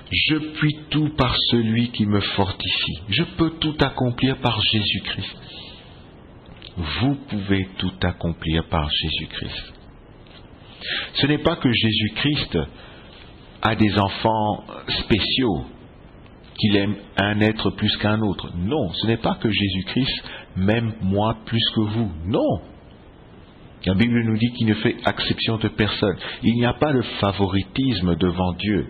Je puis tout par celui qui me fortifie. Je peux tout accomplir par Jésus-Christ. Vous pouvez tout accomplir par Jésus-Christ. Ce n'est pas que Jésus-Christ a des enfants spéciaux, qu'il aime un être plus qu'un autre. Non, ce n'est pas que Jésus-Christ m'aime moi plus que vous. Non. La Bible nous dit qu'il ne fait exception de personne. Il n'y a pas de favoritisme devant Dieu.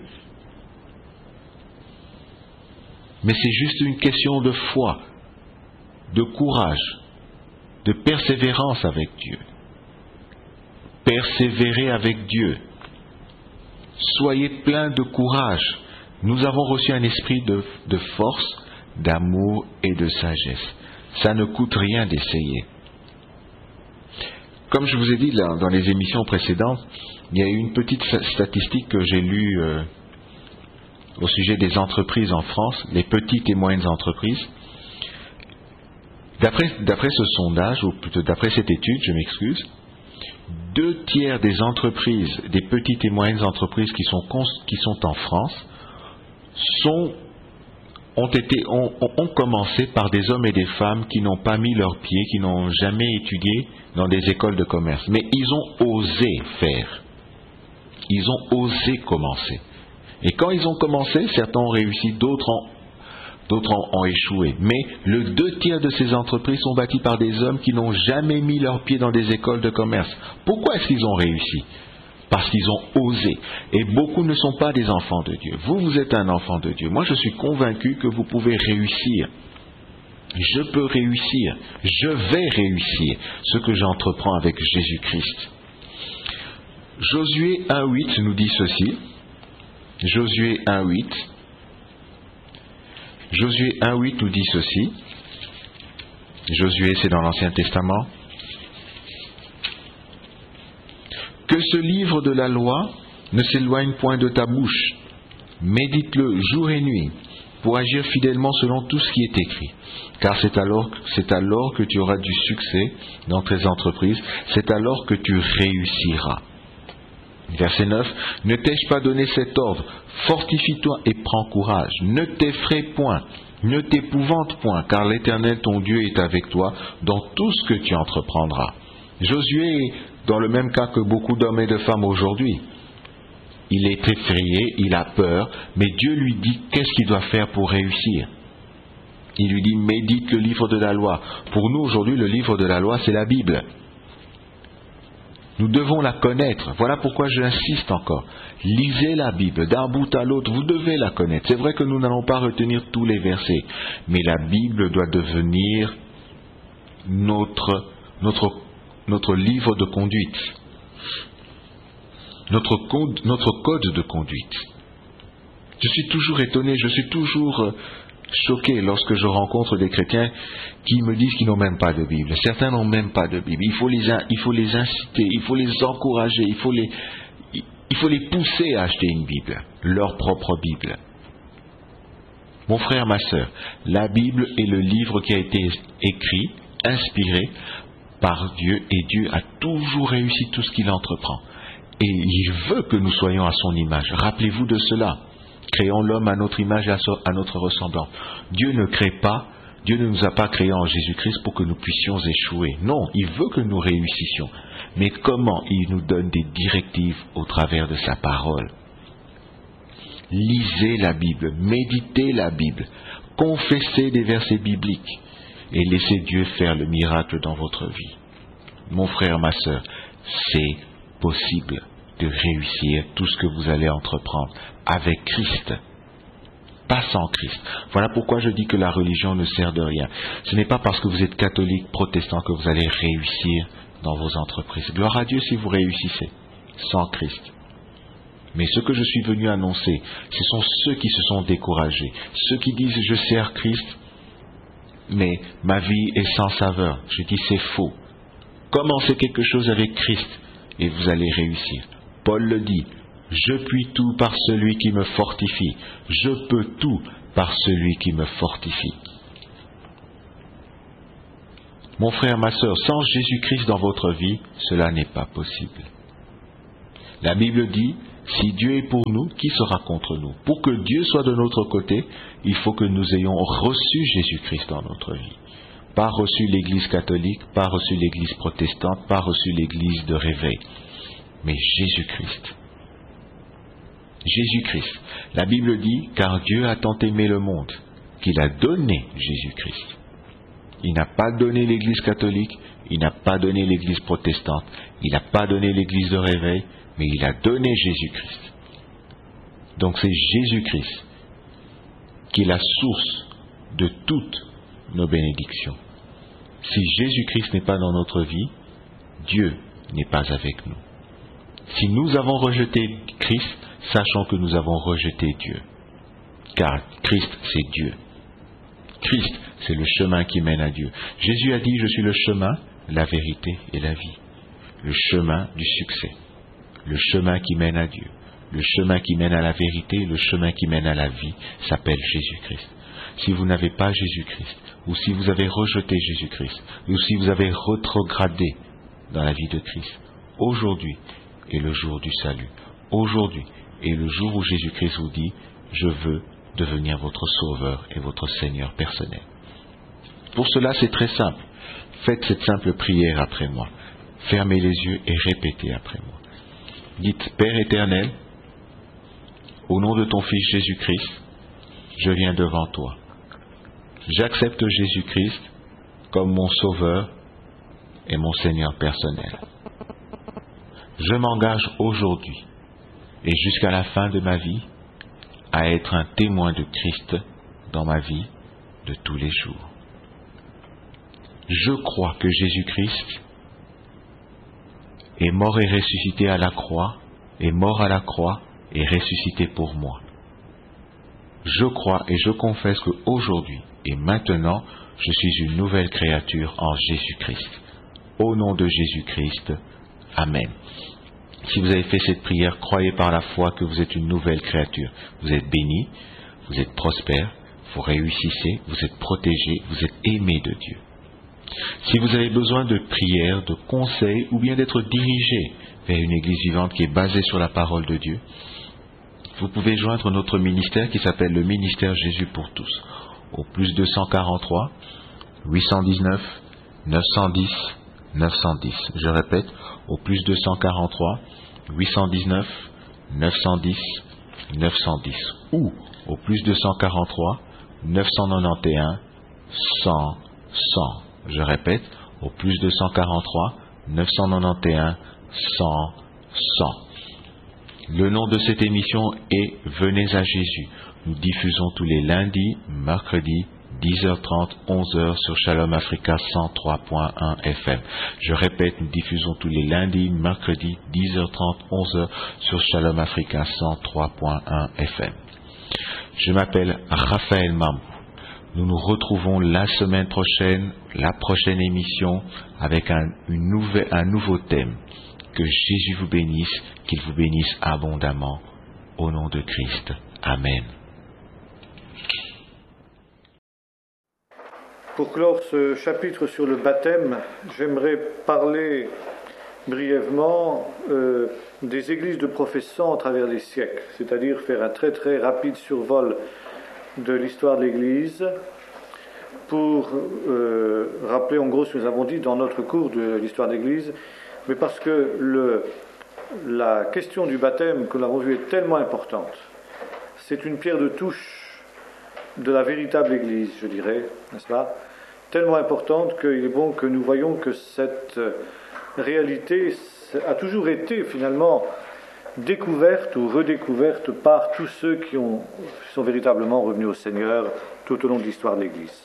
Mais c'est juste une question de foi, de courage, de persévérance avec Dieu. Persévérez avec Dieu. Soyez pleins de courage. Nous avons reçu un esprit de force, d'amour et de sagesse. Ça ne coûte rien d'essayer. Comme je vous ai dit dans les émissions précédentes, il y a eu une petite statistique que j'ai lue au sujet des entreprises en France, les petites et moyennes entreprises. D'après ce sondage, ou plutôt d'après cette étude, je m'excuse, 2/3 des entreprises, des petites et moyennes entreprises qui sont en France, ont commencé par des hommes et des femmes qui n'ont pas mis leurs pieds, qui n'ont jamais étudié dans des écoles de commerce. Mais ils ont osé faire. Ils ont osé commencer. Et quand ils ont commencé, certains ont réussi, d'autres ont échoué. Mais le 2/3 de ces entreprises sont bâties par des hommes qui n'ont jamais mis leurs pieds dans des écoles de commerce. Pourquoi est-ce qu'ils ont réussi ? Parce qu'ils ont osé. Et beaucoup ne sont pas des enfants de Dieu. Vous êtes un enfant de Dieu. Moi, je suis convaincu que vous pouvez réussir. Je peux réussir. Je vais réussir ce que j'entreprends avec Jésus-Christ. Josué 1,8 nous dit ceci. Josué 1,8. Josué 1,8 nous dit ceci. Josué, c'est dans l'Ancien Testament. Que ce livre de la loi ne s'éloigne point de ta bouche. Médite-le jour et nuit, pour agir fidèlement selon tout ce qui est écrit. Car c'est alors que tu auras du succès dans tes entreprises, c'est alors que tu réussiras. Verset 9. Ne t'ai-je pas donné cet ordre? Fortifie-toi et prends courage. Ne t'effraie point, ne t'épouvante point, car l'Éternel ton Dieu est avec toi dans tout ce que tu entreprendras. Josué est dans le même cas que beaucoup d'hommes et de femmes aujourd'hui. Il est effrayé, il a peur, mais Dieu lui dit qu'est-ce qu'il doit faire pour réussir. Il lui dit médite le livre de la loi. Pour nous aujourd'hui, le livre de la loi, c'est la Bible. Nous devons la connaître. Voilà pourquoi j'insiste encore. Lisez la Bible d'un bout à l'autre. Vous devez la connaître. C'est vrai que nous n'allons pas retenir tous les versets, mais la Bible doit devenir notre livre de conduite, notre code de conduite. Je suis toujours étonné, je suis toujours choqué lorsque je rencontre des chrétiens qui me disent qu'ils n'ont même pas de Bible. Certains n'ont même pas de Bible. Il faut les inciter, il faut les encourager, il faut les pousser à acheter une Bible, leur propre Bible. Mon frère, ma sœur, la Bible est le livre qui a été écrit, inspiré par Dieu, et Dieu a toujours réussi tout ce qu'il entreprend. Et il veut que nous soyons à son image. Rappelez-vous de cela. Créons l'homme à notre image et à notre ressemblance. Dieu ne nous a pas créés en Jésus-Christ pour que nous puissions échouer. Non, il veut que nous réussissions. Mais comment? Il nous donne des directives au travers de sa parole. Lisez la Bible, méditez la Bible, confessez des versets bibliques et laissez Dieu faire le miracle dans votre vie. Mon frère, ma sœur, c'est possible de réussir tout ce que vous allez entreprendre avec Christ, pas sans Christ. Voilà pourquoi je dis que la religion ne sert de rien. Ce n'est pas parce que vous êtes catholique, protestant que vous allez réussir dans vos entreprises. Gloire à Dieu si vous réussissez sans Christ. Mais ce que je suis venu annoncer, ce sont ceux qui se sont découragés, ceux qui disent je sers Christ, mais ma vie est sans saveur. Je dis c'est faux. Commencez quelque chose avec Christ et vous allez réussir. Paul le dit, je puis tout par celui qui me fortifie. Je peux tout par celui qui me fortifie. Mon frère, ma sœur, sans Jésus-Christ dans votre vie, cela n'est pas possible. La Bible dit, Si Dieu est pour nous, qui sera contre nous? Pour que Dieu soit de notre côté, il faut que nous ayons reçu Jésus-Christ dans notre vie. Pas reçu l'Église catholique, pas reçu l'Église protestante, pas reçu l'Église de réveil, mais Jésus-Christ. Jésus-Christ. La Bible dit, car Dieu a tant aimé le monde, qu'il a donné Jésus-Christ. Il n'a pas donné l'Église catholique, il n'a pas donné l'Église protestante, il n'a pas donné l'Église de réveil, mais il a donné Jésus-Christ. Donc c'est Jésus-Christ qui est la source de toutes nos bénédictions. Si Jésus-Christ n'est pas dans notre vie, Dieu n'est pas avec nous. Si nous avons rejeté Christ, sachons que nous avons rejeté Dieu. Car Christ, c'est Dieu. Christ, c'est le chemin qui mène à Dieu. Jésus a dit, je suis le chemin, la vérité et la vie. Le chemin du succès. Le chemin qui mène à Dieu. Le chemin qui mène à la vérité, le chemin qui mène à la vie s'appelle Jésus-Christ. Si vous n'avez pas Jésus-Christ, ou si vous avez rejeté Jésus-Christ, ou si vous avez rétrogradé dans la vie de Christ, aujourd'hui est le jour du salut. Aujourd'hui est le jour où Jésus-Christ vous dit, je veux devenir votre sauveur et votre Seigneur personnel. Pour cela, c'est très simple. Faites cette simple prière après moi. Fermez les yeux et répétez après moi. Dites, Père éternel, au nom de ton Fils Jésus-Christ, je viens devant toi. J'accepte Jésus-Christ comme mon Sauveur et mon Seigneur personnel. Je m'engage aujourd'hui et jusqu'à la fin de ma vie à être un témoin de Christ dans ma vie de tous les jours. Je crois que Jésus-Christ est mort et ressuscité à la croix, est mort à la croix et ressuscité pour moi. Je crois et je confesse qu'aujourd'hui et maintenant, je suis une nouvelle créature en Jésus-Christ. Au nom de Jésus-Christ, Amen. Si vous avez fait cette prière, croyez par la foi que vous êtes une nouvelle créature. Vous êtes béni, vous êtes prospère, vous réussissez, vous êtes protégé, vous êtes aimé de Dieu. Si vous avez besoin de prières, de conseils ou bien d'être dirigé vers une église vivante qui est basée sur la parole de Dieu, vous pouvez joindre notre ministère qui s'appelle le ministère Jésus pour tous au plus 243 819 910 910. Je répète, au plus 243 819 910 910 ou au plus 243 991 100 100. Je répète, au plus 243 991 100 100. Le nom de cette émission est Venez à Jésus. Nous diffusons tous les lundis, mercredis, 10h30, 11h sur Shalom Africa 103.1 FM. Je répète, nous diffusons tous les lundis, mercredis, 10h30, 11h sur Shalom Africa 103.1 FM. Je m'appelle Raphaël Mambou. Nous nous retrouvons la semaine prochaine, la prochaine émission, avec un nouveau thème. Que Jésus vous bénisse, qu'il vous bénisse abondamment. Au nom de Christ. Amen. Pour clore ce chapitre sur le baptême, j'aimerais parler brièvement des églises de professants à travers les siècles, c'est-à-dire faire un très très rapide survol de l'histoire de l'Église pour rappeler en gros ce que nous avons dit dans notre cours de l'histoire de l'Église, mais parce que la question du baptême que nous avons vu est tellement importante. C'est une pierre de touche de la véritable Église, je dirais, n'est-ce pas ? Tellement importante qu'il est bon que nous voyons que cette réalité a toujours été finalement découverte ou redécouverte par tous ceux qui sont véritablement revenus au Seigneur tout au long de l'histoire de l'Église.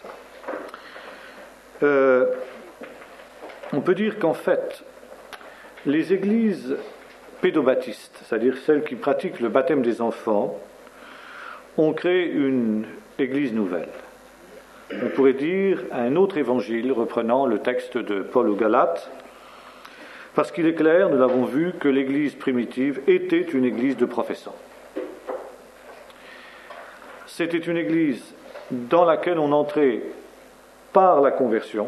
On peut dire qu'en fait, les églises pédobaptistes, c'est-à-dire celles qui pratiquent le baptême des enfants, ont créé une église nouvelle. On pourrait dire un autre évangile reprenant le texte de Paul aux Galates, parce qu'il est clair, nous l'avons vu, que l'église primitive était une église de professants. C'était une église dans laquelle on entrait par la conversion,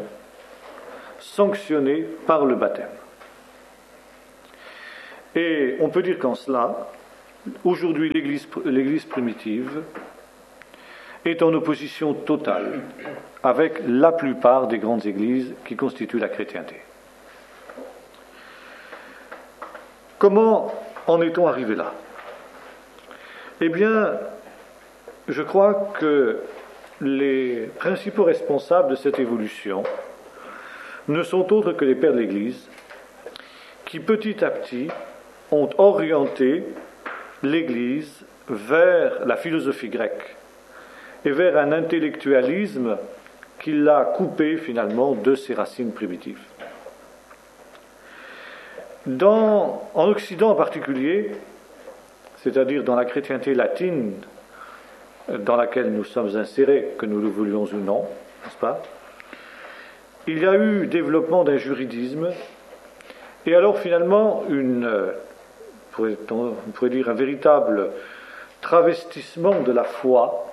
sanctionnée par le baptême. Et on peut dire qu'en cela, aujourd'hui l'Église primitive est en opposition totale avec la plupart des grandes églises qui constituent la chrétienté. Comment en est-on arrivé là? Eh bien, je crois que les principaux responsables de cette évolution ne sont autres que les pères de l'Église qui petit à petit ont orienté l'Église vers la philosophie grecque et vers un intellectualisme qui l'a coupé finalement de ses racines primitives. En Occident en particulier, c'est-à-dire dans la chrétienté latine dans laquelle nous sommes insérés, que nous le voulions ou non, n'est-ce pas? Il y a eu développement d'un juridisme et alors finalement on pourrait dire un véritable travestissement de la foi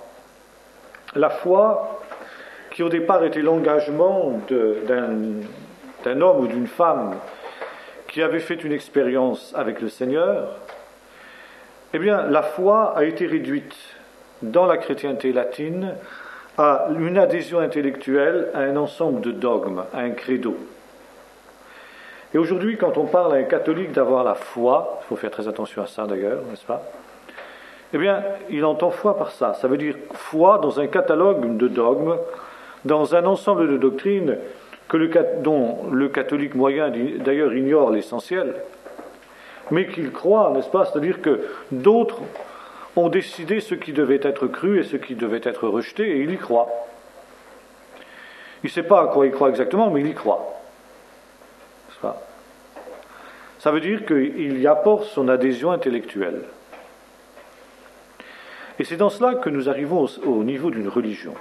qui au départ était l'engagement d'un homme ou d'une femme qui avait fait une expérience avec le Seigneur. Eh bien, la foi a été réduite dans la chrétienté latine à une adhésion intellectuelle à un ensemble de dogmes, à un credo. Et aujourd'hui, quand on parle à un catholique d'avoir la foi, il faut faire très attention à ça d'ailleurs, n'est-ce pas? Eh bien, il entend foi par ça. Ça veut dire foi dans un catalogue de dogmes, dans un ensemble de doctrines dont le catholique moyen d'ailleurs ignore l'essentiel, mais qu'il croit, n'est-ce pas? C'est-à-dire que d'autres ont décidé ce qui devait être cru et ce qui devait être rejeté, et il y croit. Il ne sait pas à quoi il croit exactement, mais il y croit. N'est-ce pas? Ça veut dire qu'il y apporte son adhésion intellectuelle. Et c'est dans cela que nous arrivons au niveau d'une religion.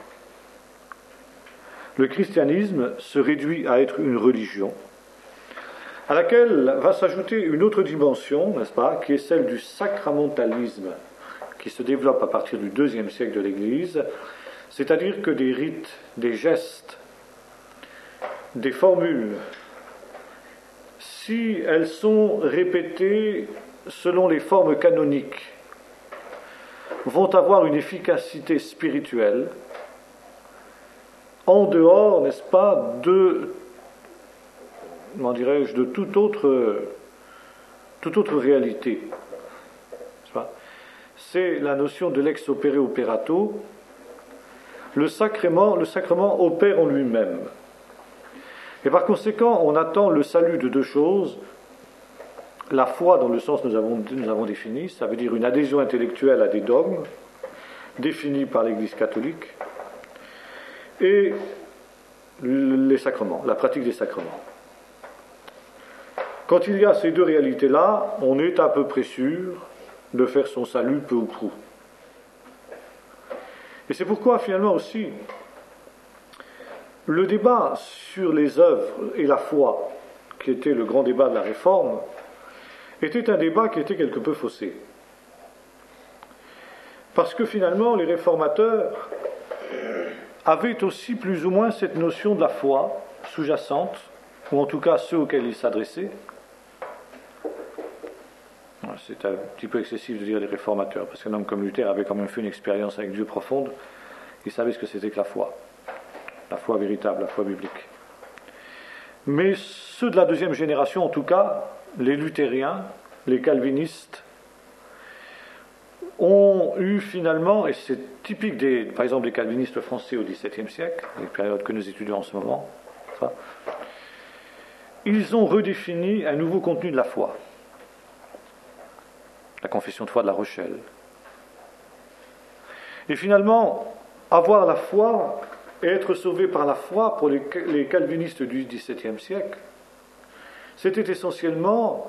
Le christianisme se réduit à être une religion, à laquelle va s'ajouter une autre dimension, n'est-ce pas, qui est celle du sacramentalisme, qui se développe à partir du IIe siècle de l'Église, c'est-à-dire que des rites, des gestes, des formules, si elles sont répétées selon les formes canoniques, vont avoir une efficacité spirituelle en dehors, n'est-ce pas, de toute autre réalité. C'est la notion de l'ex opere operato. Le sacrement opère en lui-même. Et par conséquent, on attend le salut de deux choses. La foi, dans le sens que nous avons défini, ça veut dire une adhésion intellectuelle à des dogmes, définis par l'Église catholique, et les sacrements, la pratique des sacrements. Quand il y a ces deux réalités-là, on est à peu près sûr de faire son salut peu ou prou. Et c'est pourquoi finalement aussi le débat sur les œuvres et la foi, qui était le grand débat de la Réforme, était un débat qui était quelque peu faussé. Parce que finalement les réformateurs avaient aussi plus ou moins cette notion de la foi sous-jacente, ou en tout cas ceux auxquels ils s'adressaient. C'est un petit peu excessif de dire les réformateurs, parce qu'un homme comme Luther avait quand même fait une expérience avec Dieu profonde, il savait ce que c'était que la foi véritable, la foi biblique. Mais ceux de la deuxième génération, en tout cas, les luthériens, les calvinistes, ont eu finalement, et c'est typique par exemple des calvinistes français au XVIIe siècle, les périodes que nous étudions en ce moment, ils ont redéfini un nouveau contenu de la foi. La confession de foi de La Rochelle. Et finalement, avoir la foi et être sauvé par la foi pour les calvinistes du XVIIe siècle, c'était essentiellement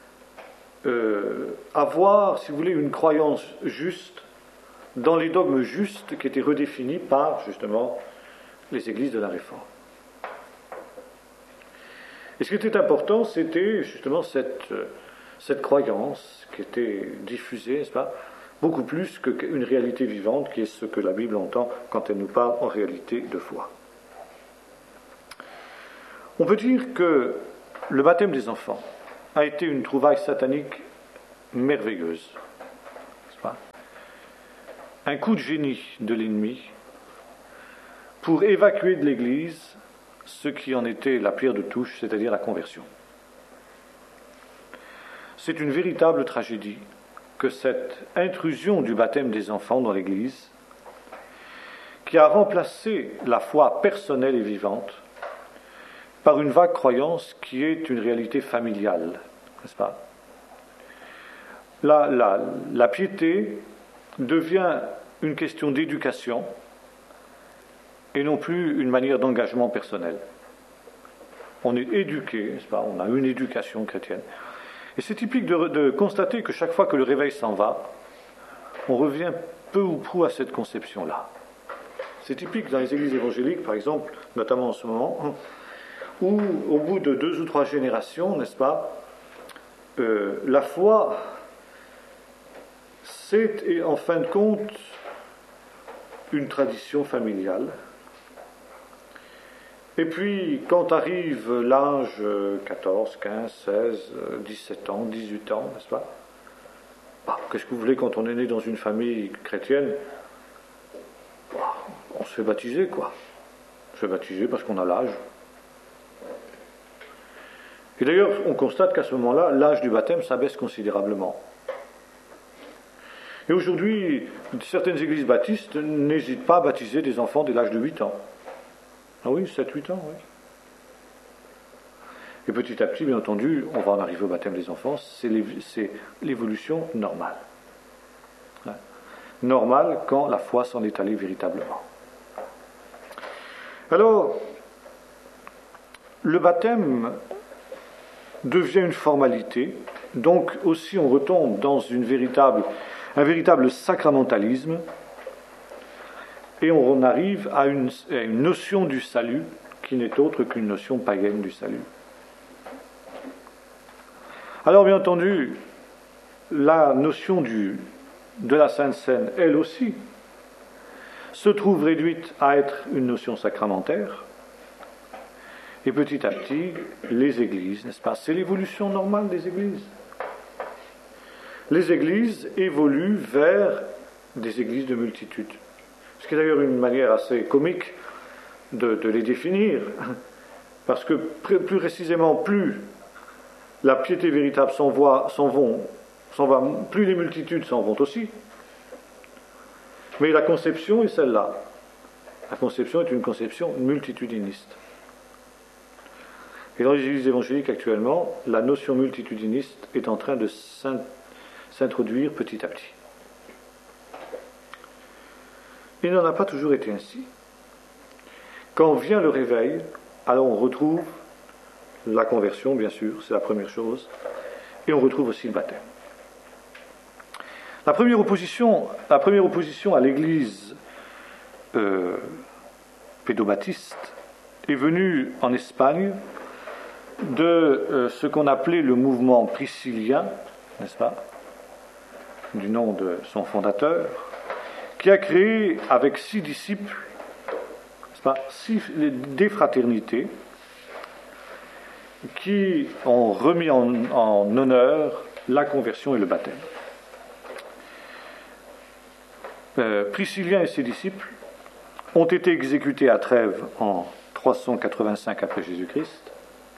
avoir, si vous voulez, une croyance juste dans les dogmes justes qui étaient redéfinis par, justement, les églises de la Réforme. Et ce qui était important, c'était justement cette croyance qui était diffusée, n'est-ce pas, beaucoup plus qu'une réalité vivante, qui est ce que la Bible entend quand elle nous parle en réalité de foi. On peut dire que le baptême des enfants a été une trouvaille satanique merveilleuse. un coup de génie de l'ennemi pour évacuer de l'Église ce qui en était la pierre de touche, c'est-à-dire la conversion. C'est une véritable tragédie que cette intrusion du baptême des enfants dans l'Église, qui a remplacé la foi personnelle et vivante par une vague croyance qui est une réalité familiale, n'est-ce pas? La piété devient une question d'éducation et non plus une manière d'engagement personnel. On est éduqué, n'est-ce pas? On a une éducation chrétienne. Et c'est typique de constater que chaque fois que le réveil s'en va, on revient peu ou prou à cette conception-là. C'est typique dans les églises évangéliques, par exemple, notamment en ce moment, où au bout de 2 ou 3 générations, n'est-ce pas, la foi, c'est en fin de compte une tradition familiale. Et puis, quand arrive l'âge 14, 15, 16, 17 ans, 18 ans, n'est-ce pas? Qu'est-ce que vous voulez quand on est né dans une famille chrétienne? On se fait baptiser, quoi. On se fait baptiser parce qu'on a l'âge. Et d'ailleurs, on constate qu'à ce moment-là, l'âge du baptême s'abaisse considérablement. Et aujourd'hui, certaines églises baptistes n'hésitent pas à baptiser des enfants dès l'âge de 8 ans. Ah oui, 7-8 ans, oui. Et petit à petit, bien entendu, on va en arriver au baptême des enfants, c'est l'évolution normale. Normale quand la foi s'en est allée véritablement. Alors, le baptême devient une formalité, donc aussi on retombe dans un véritable sacramentalisme, et on arrive à une notion du salut qui n'est autre qu'une notion païenne du salut. Alors bien entendu, la notion de la Sainte Seine, elle aussi, se trouve réduite à être une notion sacramentaire, et petit à petit, les églises, n'est-ce pas? C'est l'évolution normale des églises. Les églises évoluent vers des églises de multitude. Ce qui est d'ailleurs une manière assez comique de les définir, parce que plus précisément, plus la piété véritable s'en va, plus les multitudes s'en vont aussi. Mais la conception est celle-là. La conception est une conception multitudiniste. Et dans les églises évangéliques actuellement, la notion multitudiniste est en train de s'introduire petit à petit. Il n'en a pas toujours été ainsi. Quand vient le réveil, alors on retrouve la conversion, bien sûr, c'est la première chose, et on retrouve aussi le baptême. La première opposition à l'Église pédobaptiste est venue en Espagne de ce qu'on appelait le mouvement priscillien, n'est-ce pas, du nom de son fondateur, qui a créé avec 6 disciples, n'est-ce pas, des fraternités qui ont remis en honneur la conversion et le baptême. Priscillien et ses disciples ont été exécutés à Trèves en 385 après Jésus-Christ.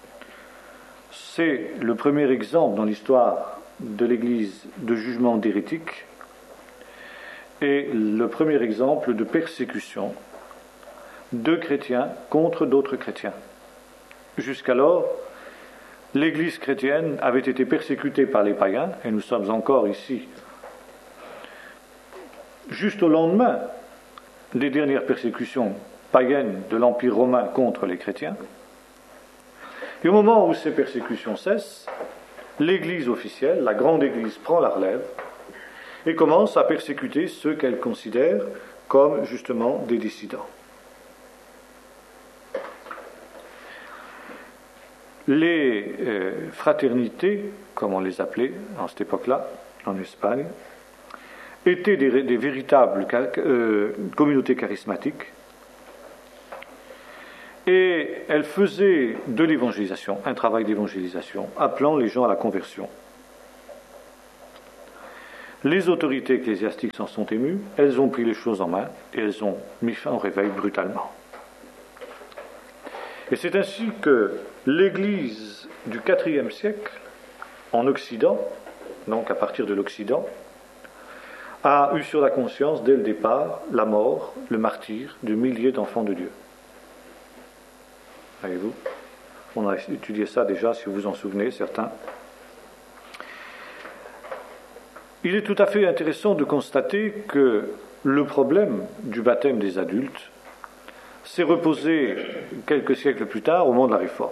C'est le premier exemple dans l'histoire de l'Église de jugement d'hérétiques et le premier exemple de persécution de chrétiens contre d'autres chrétiens. Jusqu'alors, l'Église chrétienne avait été persécutée par les païens, et nous sommes encore ici, juste au lendemain des dernières persécutions païennes de l'Empire romain contre les chrétiens. Et au moment où ces persécutions cessent, l'Église officielle, la grande Église, prend la relève et commence à persécuter ceux qu'elle considère comme justement des dissidents. Les fraternités, comme on les appelait en cette époque-là, en Espagne, étaient des véritables communautés charismatiques, et elles faisaient de l'évangélisation, un travail d'évangélisation, appelant les gens à la conversion. Les autorités ecclésiastiques s'en sont émues, elles ont pris les choses en main et elles ont mis fin au réveil brutalement. Et c'est ainsi que l'Église du IVe siècle, en Occident, donc à partir de l'Occident, a eu sur la conscience dès le départ la mort, le martyre de milliers d'enfants de Dieu. Voyez-vous, on a étudié ça déjà, si vous vous en souvenez, certains. Il est tout à fait intéressant de constater que le problème du baptême des adultes s'est reposé quelques siècles plus tard au moment de la Réforme.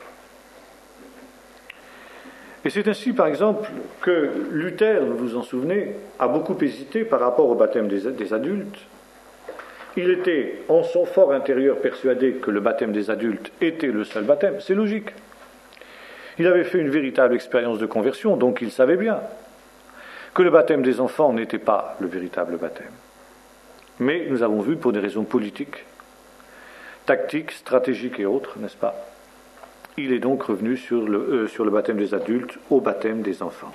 Et c'est ainsi, par exemple, que Luther, vous vous en souvenez, a beaucoup hésité par rapport au baptême des adultes. Il était, en son fort intérieur, persuadé que le baptême des adultes était le seul baptême. C'est logique. Il avait fait une véritable expérience de conversion, donc il savait bien que le baptême des enfants n'était pas le véritable baptême. Mais nous avons vu, pour des raisons politiques, tactiques, stratégiques et autres, n'est-ce pas, il est donc revenu sur le baptême des adultes au baptême des enfants.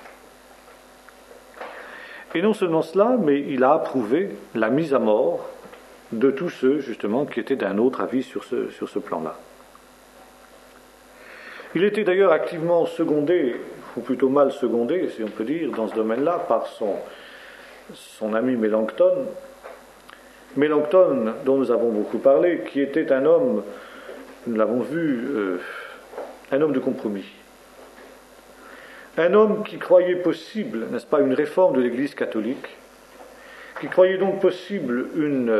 Et non seulement cela, mais il a approuvé la mise à mort de tous ceux, justement, qui étaient d'un autre avis sur ce plan-là. Il était d'ailleurs activement secondé, ou plutôt mal secondé, si on peut dire, dans ce domaine-là, par son ami Mélenchon. Mélenchon, dont nous avons beaucoup parlé, qui était un homme, nous l'avons vu, un homme de compromis. Un homme qui croyait possible, n'est-ce pas, une réforme de l'Église catholique, qui croyait donc possible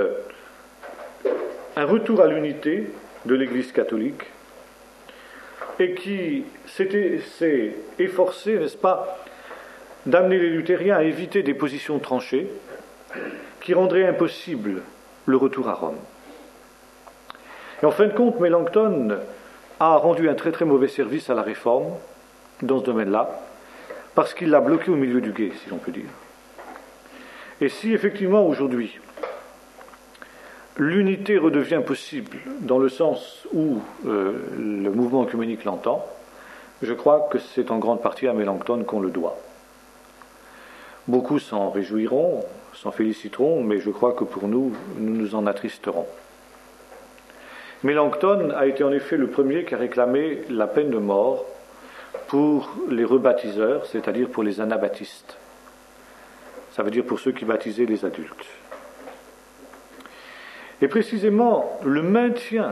un retour à l'unité de l'Église catholique, et qui s'est efforcé, n'est-ce pas, d'amener les luthériens à éviter des positions tranchées qui rendraient impossible le retour à Rome. Et en fin de compte, Mélenchon a rendu un très très mauvais service à la Réforme dans ce domaine-là, parce qu'il l'a bloqué au milieu du gué, si l'on peut dire. Et si effectivement aujourd'hui l'unité redevient possible dans le sens où le mouvement œcuménique l'entend, je crois que c'est en grande partie à Mélenchon qu'on le doit. Beaucoup s'en réjouiront, s'en féliciteront, mais je crois que pour nous, nous nous en attristerons. Mélenchon a été en effet le premier qui a réclamé la peine de mort pour les rebaptiseurs, c'est-à-dire pour les anabaptistes. Ça veut dire pour ceux qui baptisaient les adultes. Et précisément, le maintien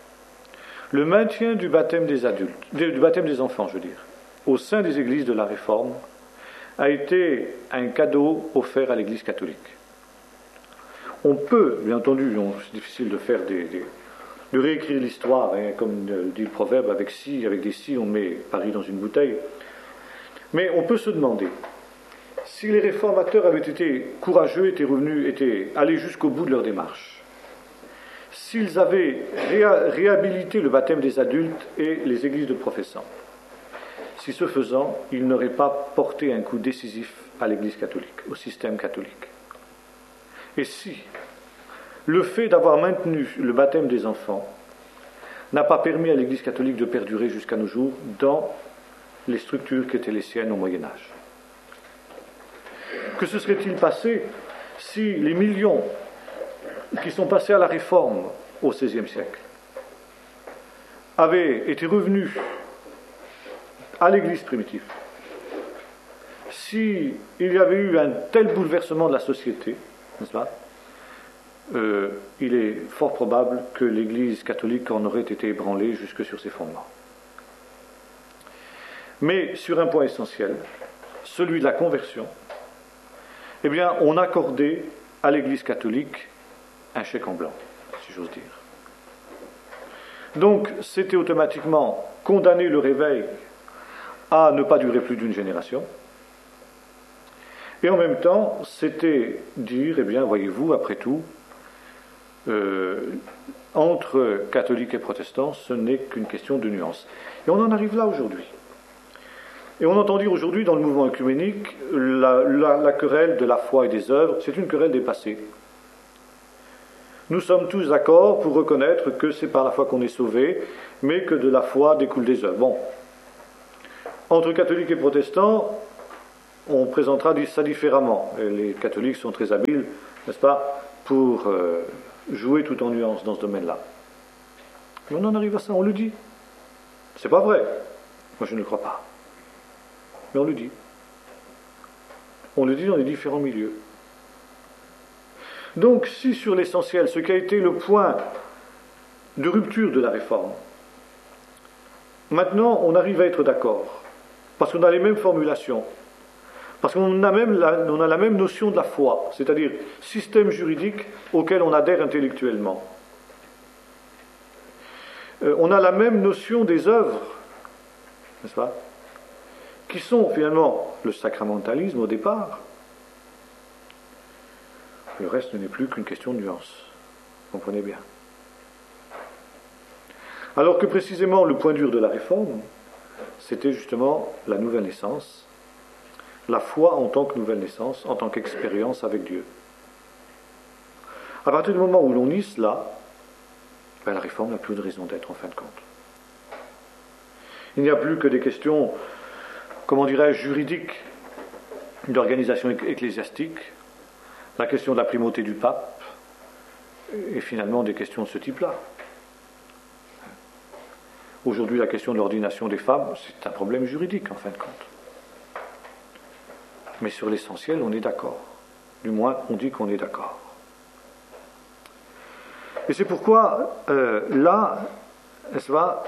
du baptême des adultes, du baptême des enfants, je veux dire, au sein des églises de la Réforme, a été un cadeau offert à l'Église catholique. On peut, bien entendu, c'est difficile de faire de réécrire l'histoire, hein, comme dit le proverbe, avec des scies, on met Paris dans une bouteille. Mais on peut se demander, si les réformateurs avaient été courageux, étaient allés jusqu'au bout de leur démarche, s'ils avaient réhabilité le baptême des adultes et les églises de professants, si ce faisant, ils n'auraient pas porté un coup décisif à l'Église catholique, au système catholique. Et si le fait d'avoir maintenu le baptême des enfants n'a pas permis à l'Église catholique de perdurer jusqu'à nos jours dans les structures qui étaient les siennes au Moyen-Âge. Que se serait-il passé si les millions qui sont passés à la Réforme au XVIe siècle avaient été revenus à l'Église primitive? S'il y avait eu un tel bouleversement de la société, n'est-ce pas, il est fort probable que l'Église catholique en aurait été ébranlée jusque sur ses fondements. Mais sur un point essentiel, celui de la conversion, eh bien, on accordait à l'Église catholique un chèque en blanc, si j'ose dire. Donc, c'était automatiquement condamner le réveil à ne pas durer plus d'une génération. Et en même temps, c'était dire, eh bien, voyez-vous, après tout, entre catholiques et protestants, ce n'est qu'une question de nuance. Et on en arrive là aujourd'hui. Et on entend dire aujourd'hui dans le mouvement œcuménique, la querelle de la foi et des œuvres, c'est une querelle dépassée. Nous sommes tous d'accord pour reconnaître que c'est par la foi qu'on est sauvé, mais que de la foi découlent des œuvres. Bon. Entre catholiques et protestants, on présentera ça différemment. Et les catholiques sont très habiles, n'est-ce pas, pour jouer tout en nuance dans ce domaine-là. Mais on en arrive à ça, on le dit. C'est pas vrai. Moi, je ne le crois pas. Mais on le dit. On le dit dans les différents milieux. Donc, si sur l'essentiel, ce qui a été le point de rupture de la réforme, maintenant, on arrive à être d'accord, parce qu'on a les mêmes formulations, parce qu'on a la même notion de la foi, c'est-à-dire système juridique auquel on adhère intellectuellement. On a la même notion des œuvres, n'est-ce pas, qui sont finalement le sacramentalisme au départ. Le reste n'est plus qu'une question de nuance. Vous comprenez bien. Alors que précisément le point dur de la réforme, c'était justement la nouvelle naissance, la foi en tant que nouvelle naissance, en tant qu'expérience avec Dieu. À partir du moment où l'on nie cela, la réforme n'a plus de raison d'être en fin de compte. Il n'y a plus que des questions, comment dirais-je, juridiques, d'organisation ecclésiastique, la question de la primauté du pape, et finalement des questions de ce type-là. Aujourd'hui, la question de l'ordination des femmes, c'est un problème juridique en fin de compte. Mais sur l'essentiel, on est d'accord. Du moins, on dit qu'on est d'accord. Et c'est pourquoi, là, n'est-ce pas,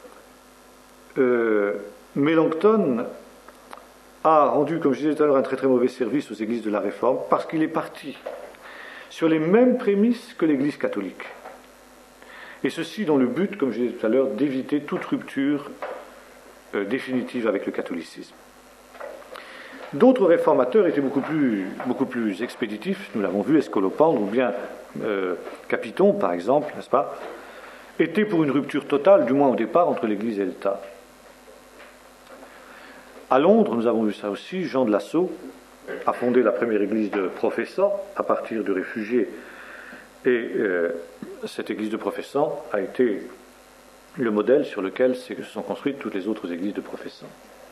Mélenchon a rendu, comme je disais tout à l'heure, un très très mauvais service aux églises de la Réforme, parce qu'il est parti sur les mêmes prémices que l'Église catholique. Et ceci dans le but, comme je disais tout à l'heure, d'éviter toute rupture définitive avec le catholicisme. D'autres réformateurs étaient beaucoup plus expéditifs, nous l'avons vu, Escolopendre ou bien Capiton, par exemple, n'est-ce pas, étaient pour une rupture totale, du moins au départ, entre l'Église et l'État. À Londres, nous avons vu ça aussi, Jean de Lassault a fondé la première église de professants à partir de réfugiés, et cette église de professants a été le modèle sur lequel se sont construites toutes les autres églises de professants.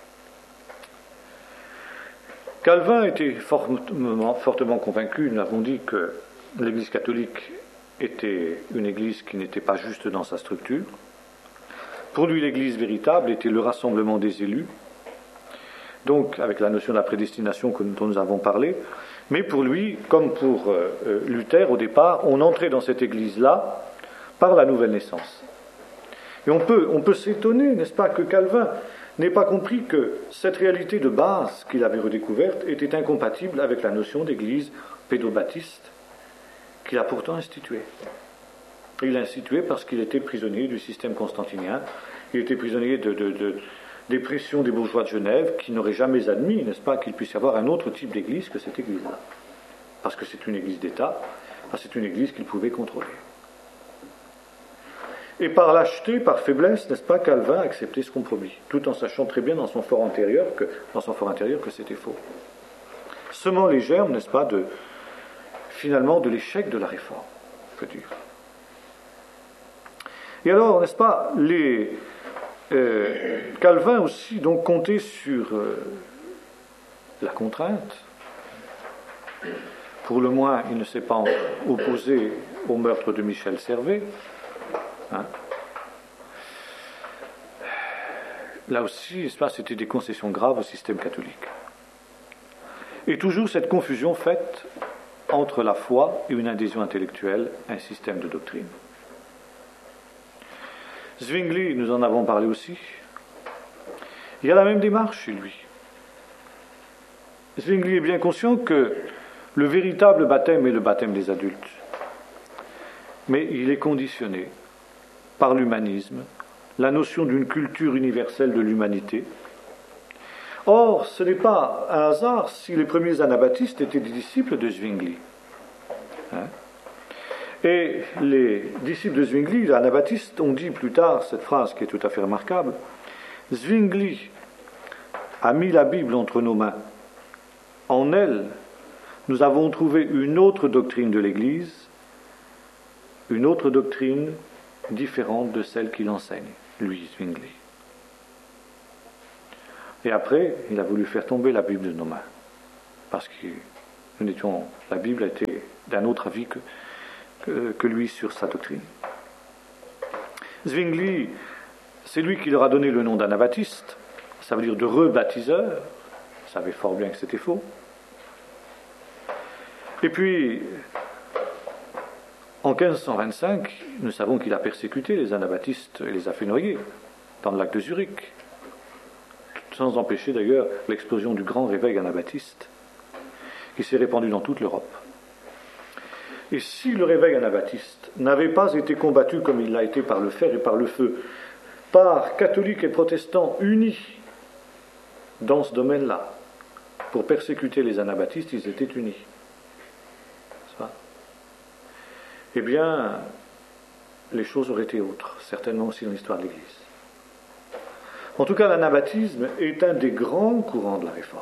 Calvin était fortement convaincu, nous avons dit que l'Église catholique était une Église qui n'était pas juste dans sa structure. Pour lui, l'Église véritable était le rassemblement des élus, donc avec la notion de la prédestination dont nous avons parlé. Mais pour lui, comme pour Luther au départ, on entrait dans cette Église-là par la nouvelle naissance. Et on peut s'étonner, n'est-ce pas, que Calvin n'ait pas compris que cette réalité de base qu'il avait redécouverte était incompatible avec la notion d'église pédobaptiste qu'il a pourtant instituée. Et il l'a instituée parce qu'il était prisonnier du système constantinien, il était prisonnier des pressions des bourgeois de Genève qui n'auraient jamais admis, n'est-ce pas, qu'il puisse y avoir un autre type d'église que cette église-là. Parce que c'est une église d'État, parce que c'est une église qu'il pouvait contrôler. Et par lâcheté, par faiblesse, n'est-ce pas, Calvin a accepté ce compromis, tout en sachant très bien dans son fort intérieur que c'était faux. Semant les germes, n'est-ce pas, finalement de l'échec de la réforme, on peut dire. Et alors, n'est-ce pas, Calvin aussi donc comptait sur la contrainte. Pour le moins, il ne s'est pas opposé au meurtre de Michel Servet. Là aussi, c'était des concessions graves au système catholique. Et toujours cette confusion faite entre la foi et une adhésion intellectuelle à un système de doctrine. Zwingli, nous en avons parlé aussi, il y a la même démarche chez lui. Zwingli est bien conscient que le véritable baptême est le baptême des adultes, mais il est conditionné par l'humanisme, la notion d'une culture universelle de l'humanité. Or, ce n'est pas un hasard si les premiers anabaptistes étaient des disciples de Zwingli. Et les disciples de Zwingli, les anabaptistes, ont dit plus tard cette phrase qui est tout à fait remarquable: Zwingli a mis la Bible entre nos mains. En elle, nous avons trouvé une autre doctrine de l'Église, une autre doctrine différente de celle qu'il enseigne, lui, Zwingli. Et après, il a voulu faire tomber la Bible de nos mains. parce que la Bible était d'un autre avis que lui sur sa doctrine. Zwingli, c'est lui qui leur a donné le nom d'anabaptiste, ça veut dire de rebaptiseur, il savait fort bien que c'était faux. Et puis, en 1525, nous savons qu'il a persécuté les anabaptistes et les a fait noyer dans le lac de Zurich, sans empêcher d'ailleurs l'explosion du grand réveil anabaptiste qui s'est répandu dans toute l'Europe. Et si le réveil anabaptiste n'avait pas été combattu comme il l'a été par le fer et par le feu, par catholiques et protestants unis dans ce domaine-là, pour persécuter les anabaptistes, ils étaient unis. Eh bien, les choses auraient été autres, certainement aussi dans l'histoire de l'Église. En tout cas, l'anabaptisme est un des grands courants de la Réforme.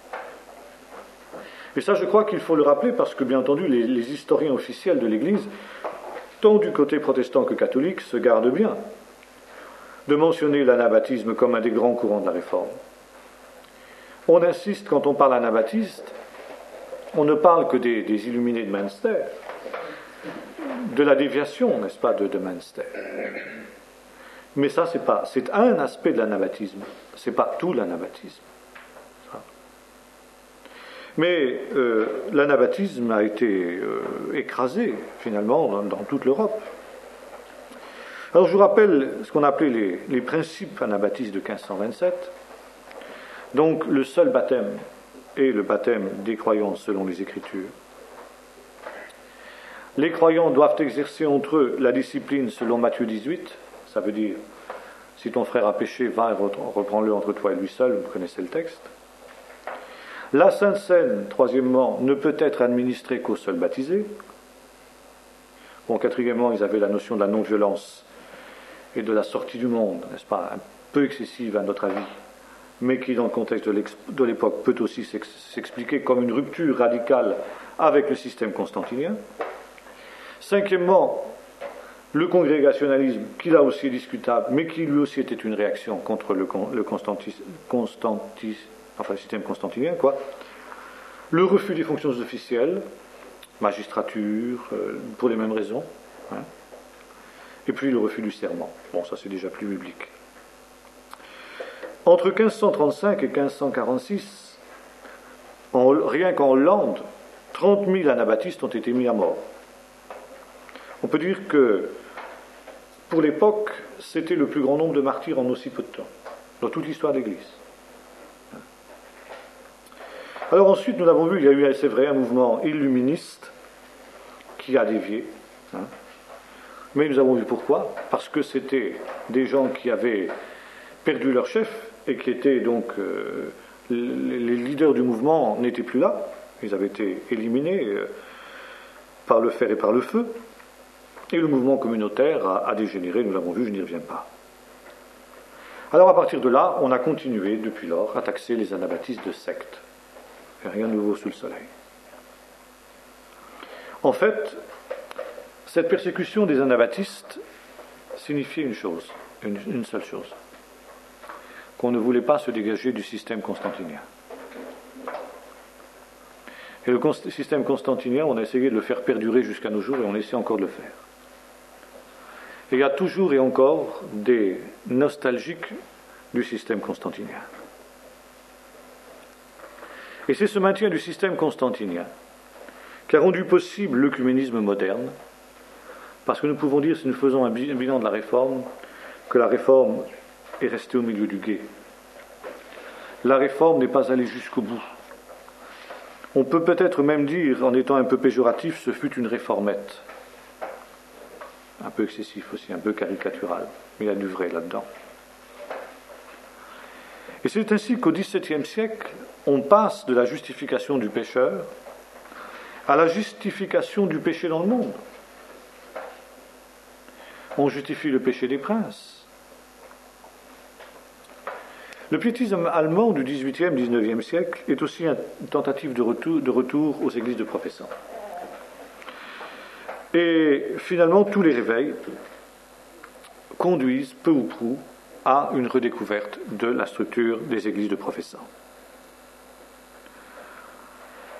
Et ça, je crois qu'il faut le rappeler parce que, bien entendu, les historiens officiels de l'Église, tant du côté protestant que catholique, se gardent bien de mentionner l'anabaptisme comme un des grands courants de la Réforme. On insiste, quand on parle anabaptiste, on ne parle que des illuminés de Münster, de la déviation, n'est-ce pas, de Münster. Mais ça, c'est un aspect de l'anabaptisme, c'est pas tout l'anabaptisme. Mais l'anabaptisme a été écrasé, finalement, dans toute l'Europe. Alors je vous rappelle ce qu'on appelait les principes anabaptistes de 1527. Donc le seul baptême est le baptême des croyants selon les Écritures. Les croyants doivent exercer entre eux la discipline selon Matthieu 18, ça veut dire, si ton frère a péché, va et reprends-le entre toi et lui seul, vous connaissez le texte. La Sainte Seine, troisièmement, ne peut être administrée qu'aux seuls baptisés. Bon, quatrièmement, ils avaient la notion de la non-violence et de la sortie du monde, n'est-ce pas, un peu excessive à notre avis, mais qui, dans le contexte de l'époque, peut aussi s'expliquer comme une rupture radicale avec le système constantinien. Cinquièmement, le congrégationalisme, qui là aussi est discutable, mais qui lui aussi était une réaction contre le système constantinien, quoi. Le refus des fonctions officielles, magistrature, pour les mêmes raisons, hein. Et puis le refus du serment. Bon, ça c'est déjà plus biblique. Entre 1535 et 1546, rien qu'en Hollande, 30 000 anabaptistes ont été mis à mort. On peut dire que, pour l'époque, c'était le plus grand nombre de martyrs en aussi peu de temps, dans toute l'histoire de l'Église. Alors ensuite, nous l'avons vu, il y a eu, c'est vrai, un mouvement illuministe qui a dévié. Hein. Mais nous avons vu pourquoi. Parce que c'était des gens qui avaient perdu leur chef et qui étaient donc... les leaders du mouvement n'étaient plus là. Ils avaient été éliminés par le fer et par le feu. Et le mouvement communautaire a dégénéré, nous l'avons vu, je n'y reviens pas. Alors à partir de là, on a continué depuis lors à taxer les anabaptistes de sectes. Rien de nouveau sous le soleil. En fait, cette persécution des anabaptistes signifiait une chose, une seule chose, qu'on ne voulait pas se dégager du système constantinien. Et le système constantinien, on a essayé de le faire perdurer jusqu'à nos jours et on essaie encore de le faire. Et il y a toujours et encore des nostalgiques du système constantinien. Et c'est ce maintien du système constantinien qui a rendu possible l'œcuménisme moderne, parce que nous pouvons dire, si nous faisons un bilan de la Réforme, que la Réforme est restée au milieu du gué. La Réforme n'est pas allée jusqu'au bout. On peut peut-être même dire, en étant un peu péjoratif, ce fut une réformette. Un peu excessif aussi, un peu caricatural, mais il y a du vrai là-dedans. Et c'est ainsi qu'au XVIIe siècle, on passe de la justification du pécheur à la justification du péché dans le monde. On justifie le péché des princes. Le piétisme allemand du XVIIIe, XIXe siècle est aussi une tentative de retour aux églises de professants. Et finalement, tous les réveils conduisent peu ou prou à une redécouverte de la structure des églises de professants.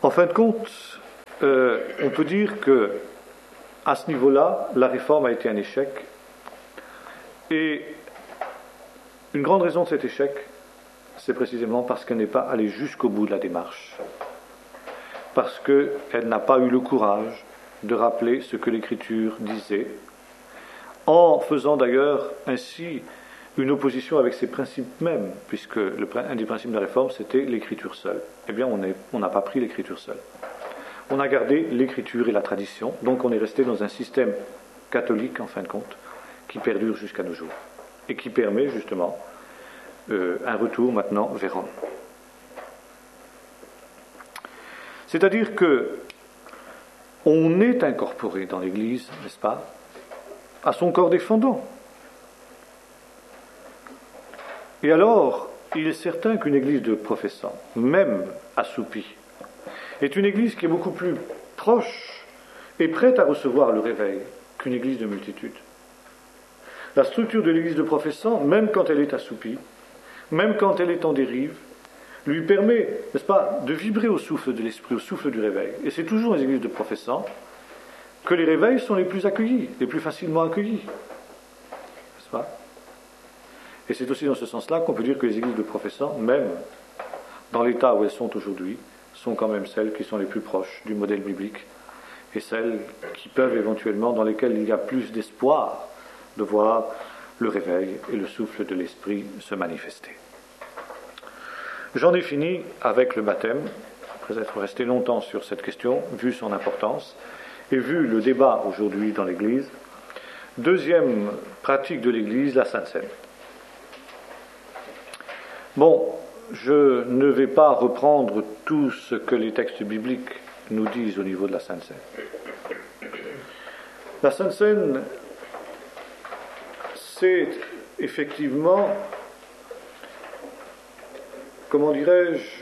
En fin de compte, on peut dire que à ce niveau-là, la réforme a été un échec. Et une grande raison de cet échec, c'est précisément parce qu'elle n'est pas allée jusqu'au bout de la démarche. Parce qu'elle n'a pas eu le courage de rappeler ce que l'Écriture disait, en faisant d'ailleurs ainsi une opposition avec ses principes mêmes, puisque un des principes de la réforme, c'était l'Écriture seule. Eh bien, on n'a pas pris l'Écriture seule. On a gardé l'Écriture et la tradition, donc on est resté dans un système catholique, en fin de compte, qui perdure jusqu'à nos jours, et qui permet justement un retour maintenant vers Rome. C'est-à-dire que on est incorporé dans l'Église, n'est-ce pas, à son corps défendant. Et alors, il est certain qu'une Église de professants, même assoupie, est une Église qui est beaucoup plus proche et prête à recevoir le réveil qu'une Église de multitude. La structure de l'Église de professants, même quand elle est assoupie, même quand elle est en dérive, lui permet, n'est-ce pas, de vibrer au souffle de l'esprit, au souffle du réveil. Et c'est toujours les églises de professants que les réveils sont les plus accueillis, les plus facilement accueillis. N'est-ce pas? Et c'est aussi dans ce sens-là qu'on peut dire que les églises de professants, même dans l'état où elles sont aujourd'hui, sont quand même celles qui sont les plus proches du modèle biblique et celles qui peuvent éventuellement, dans lesquelles il y a plus d'espoir de voir le réveil et le souffle de l'esprit se manifester. J'en ai fini avec le baptême, après être resté longtemps sur cette question, vu son importance, et vu le débat aujourd'hui dans l'Église. Deuxième pratique de l'Église, la Sainte Seine. Bon, je ne vais pas reprendre tout ce que les textes bibliques nous disent au niveau de la Sainte Seine. La Sainte Seine, c'est effectivement, comment dirais-je,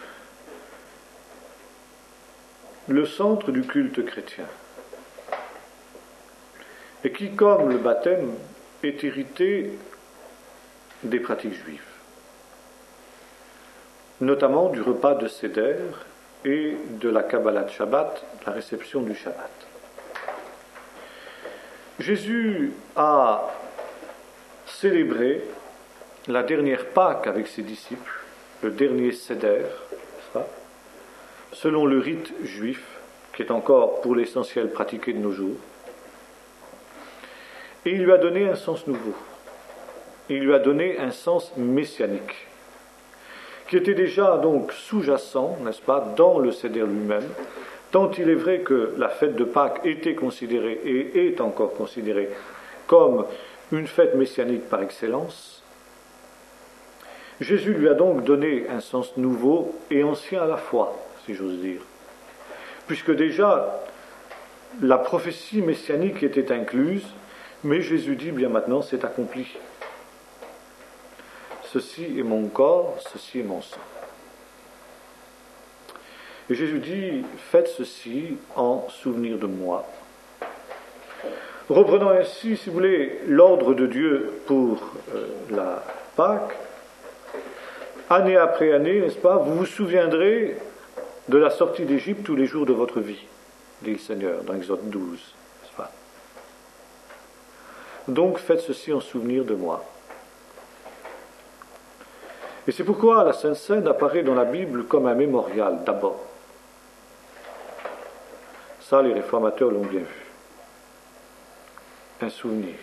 le centre du culte chrétien, et qui, comme le baptême, est hérité des pratiques juives, notamment du repas de Seder et de la Kabbalat Shabbat, la réception du Shabbat. Jésus a célébré la dernière Pâque avec ses disciples, le dernier Seder, n'est-ce pas, selon le rite juif, qui est encore pour l'essentiel pratiqué de nos jours. Et il lui a donné un sens nouveau. Il lui a donné un sens messianique, qui était déjà donc sous-jacent, n'est-ce pas, dans le Seder lui-même, tant il est vrai que la fête de Pâques était considérée et est encore considérée comme une fête messianique par excellence. Jésus lui a donc donné un sens nouveau et ancien à la fois, si j'ose dire, puisque déjà la prophétie messianique était incluse, mais Jésus dit bien maintenant c'est accompli. Ceci est mon corps, ceci est mon sang. Et Jésus dit faites ceci en souvenir de moi. Reprenons ainsi, si vous voulez, l'ordre de Dieu pour la Pâque. Année après année, n'est-ce pas, vous vous souviendrez de la sortie d'Égypte tous les jours de votre vie, dit le Seigneur dans Exode 12, n'est-ce pas? Donc faites ceci en souvenir de moi. Et c'est pourquoi la Sainte Seine apparaît dans la Bible comme un mémorial d'abord. Ça, les réformateurs l'ont bien vu. Un souvenir.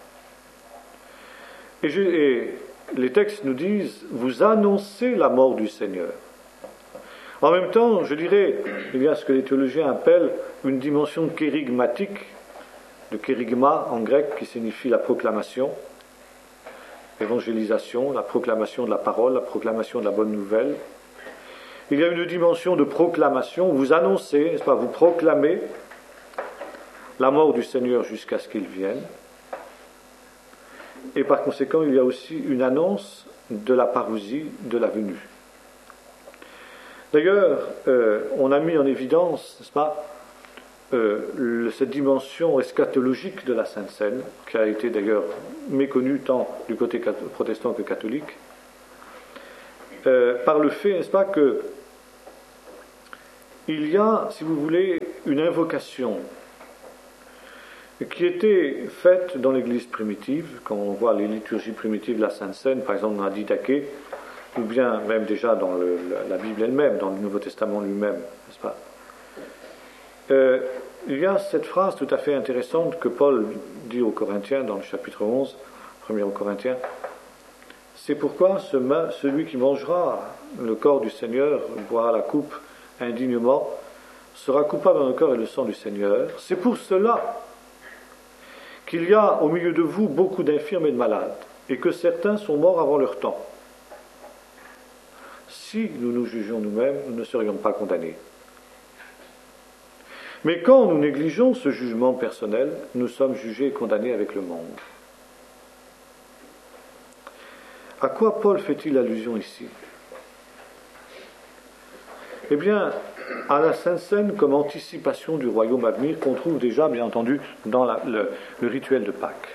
Et les textes nous disent, vous annoncez la mort du Seigneur. En même temps, je dirais, il y a ce que les théologiens appellent une dimension kérigmatique, de kérigma en grec, qui signifie la proclamation, l'évangélisation, la proclamation de la parole, la proclamation de la bonne nouvelle. Il y a une dimension de proclamation, vous annoncez, n'est-ce pas, vous proclamez la mort du Seigneur jusqu'à ce qu'il vienne. Et par conséquent, il y a aussi une annonce de la parousie, de la venue. D'ailleurs, on a mis en évidence, n'est-ce pas, cette dimension eschatologique de la Sainte Seine, qui a été d'ailleurs méconnue tant du côté protestant que catholique, par le fait, n'est-ce pas, que il y a, si vous voulez, une invocation qui était faite dans l'Église primitive, quand on voit les liturgies primitives de la Sainte Seine, par exemple dans la Didaché, ou bien même déjà dans la Bible elle-même, dans le Nouveau Testament lui-même, n'est-ce pas? Il y a cette phrase tout à fait intéressante que Paul dit aux Corinthiens dans le chapitre 11, 1er aux Corinthiens. C'est pourquoi celui qui mangera le corps du Seigneur, boira la coupe indignement, sera coupable dans le corps et le sang du Seigneur. C'est pour cela qu'il y a au milieu de vous beaucoup d'infirmes et de malades, et que certains sont morts avant leur temps. Si nous nous jugions nous-mêmes, nous ne serions pas condamnés. Mais quand nous négligeons ce jugement personnel, nous sommes jugés et condamnés avec le monde. À quoi Paul fait-il allusion ici? Eh bien, à la Sainte Seine comme anticipation du royaume à venir qu'on trouve déjà, bien entendu, dans le rituel de Pâques.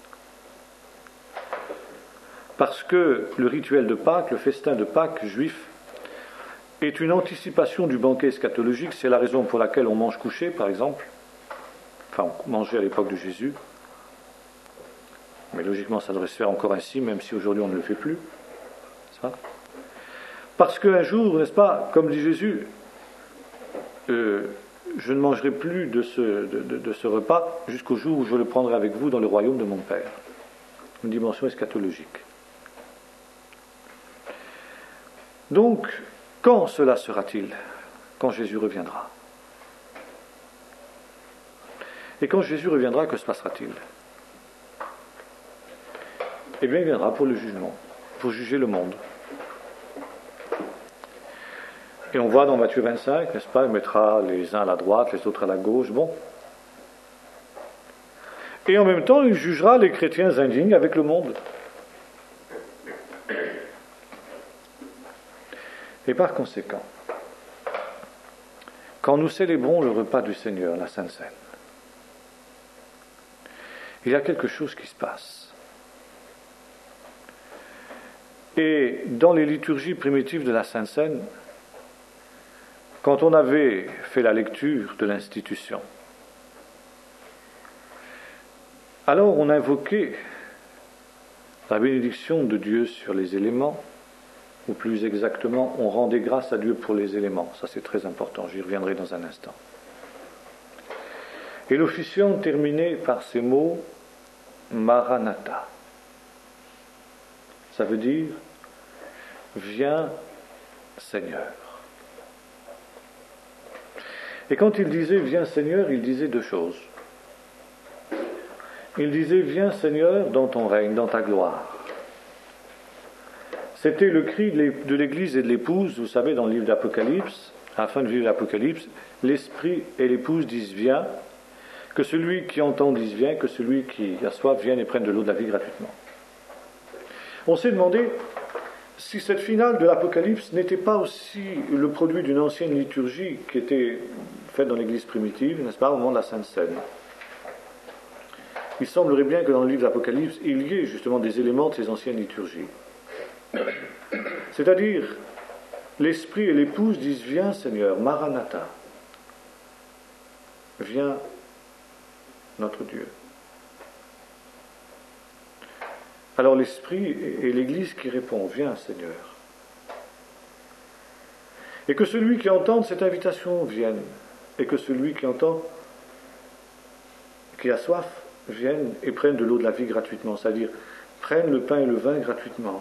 Parce que le rituel de Pâques, le festin de Pâques juif, est une anticipation du banquet eschatologique. C'est la raison pour laquelle on mange couché, par exemple. Enfin, on mangeait à l'époque de Jésus. Mais logiquement, ça devrait se faire encore ainsi, même si aujourd'hui on ne le fait plus. Ça. Parce qu'un jour, n'est-ce pas, comme dit Jésus, je ne mangerai plus de ce repas jusqu'au jour où je le prendrai avec vous dans le royaume de mon Père. Une dimension eschatologique. Donc, quand cela sera-t-il? Quand Jésus reviendra. Et quand Jésus reviendra, que se passera-t-il? Eh bien, il viendra pour le jugement, pour juger le monde. Et on voit dans Matthieu 25, n'est-ce pas, il mettra les uns à la droite, les autres à la gauche, bon. Et en même temps, il jugera les chrétiens indignes avec le monde. Et par conséquent, quand nous célébrons le repas du Seigneur, la Sainte Seine, il y a quelque chose qui se passe. Et dans les liturgies primitives de la Sainte Seine, quand on avait fait la lecture de l'institution, alors on invoquait la bénédiction de Dieu sur les éléments, ou plus exactement, on rendait grâce à Dieu pour les éléments. Ça, c'est très important, j'y reviendrai dans un instant. Et l'officiant terminait par ces mots « Maranatha ». Ça veut dire « Viens, Seigneur ». Et quand il disait « Viens, Seigneur », il disait deux choses. Il disait « Viens, Seigneur, dans ton règne, dans ta gloire ». C'était le cri de l'Église et de l'épouse, vous savez, dans le livre d'Apocalypse, à la fin du livre d'Apocalypse, l'Esprit et l'épouse disent « Viens », que celui qui entend dise « Viens », que celui qui a soif vienne et prenne de l'eau de la vie gratuitement. On s'est demandé si cette finale de l'Apocalypse n'était pas aussi le produit d'une ancienne liturgie qui était faite dans l'Église primitive, n'est-ce pas, au moment de la Sainte Seine. Il semblerait bien que dans le livre d'Apocalypse, il y ait justement des éléments de ces anciennes liturgies. C'est-à-dire, l'Esprit et l'épouse disent « Viens Seigneur, Maranatha, viens notre Dieu ». Alors l'Esprit et l'Église qui répond « Viens Seigneur ». Et que celui qui entende cette invitation vienne, et que celui qui entend, qui a soif, vienne et prenne de l'eau de la vie gratuitement, c'est-à-dire prenne le pain et le vin gratuitement.